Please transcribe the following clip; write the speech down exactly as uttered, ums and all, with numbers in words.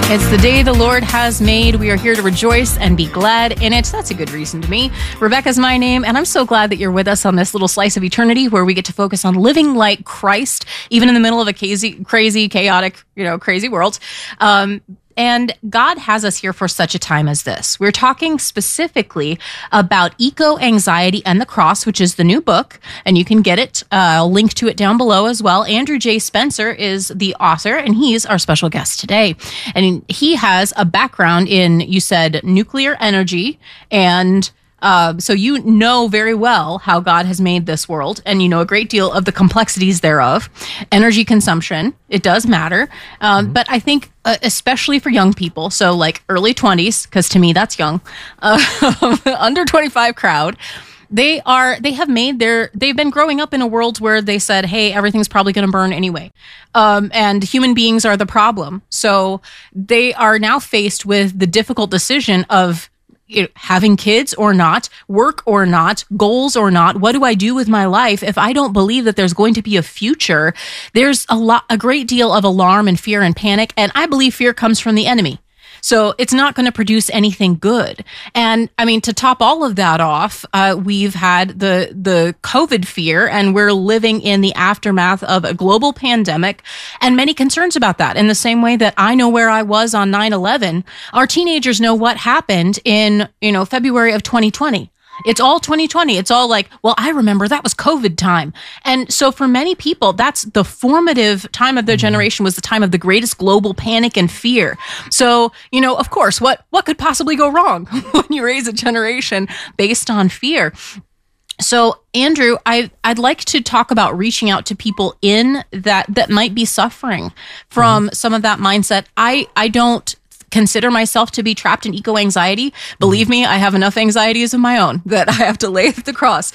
It's the day the Lord has made. We are here to rejoice and be glad in it. That's a good reason to me. Rebecca's my name, and I'm so glad that you're with us on this little slice of eternity where we get to focus on living like Christ, even in the middle of a crazy, crazy, chaotic, you know, crazy world. Um, And God has us here for such a time as this. We're talking specifically about eco-anxiety and the cross, which is the new book, and you can get it. Uh, I'll link to it down below as well. Andrew J. Spencer is the author, and he's our special guest today. And he has a background in, you said, nuclear energy, and Uh, so you know very well how God has made this world, and you know a great deal of the complexities thereof. Energy consumption, it does matter. Um, mm-hmm. But I think uh, especially for young people, so like early twenties, because to me that's young, uh, under twenty-five crowd, they are, they have made their, they've been growing up in a world where they said, hey, everything's probably going to burn anyway. Um, and human beings are the problem. So they are now faced with the difficult decision of, you know, having kids or not, work or not, goals or not. What do I do with my life if I don't believe that there's going to be a future? There's a lot, a great deal of alarm and fear and panic. And I believe fear comes from the enemy. So it's not going to produce anything good. And I mean, to top all of that off, uh, we've had the, the COVID fear, and we're living in the aftermath of a global pandemic and many concerns about that. In the same way that I know where I was on nine eleven, our teenagers know what happened in, you know, February of twenty twenty. It's all twenty twenty. It's all like, well, I remember that was COVID time. And so for many people, that's the formative time of their generation, was the time of the greatest global panic and fear. So, you know, of course, what, what could possibly go wrong when you raise a generation based on fear? So, Andrew, I, I'd like to talk about reaching out to people in that, that might be suffering from mm-hmm. some of that mindset. I, I don't consider myself to be trapped in eco-anxiety. Believe me, I have enough anxieties of my own that I have to lay at the cross.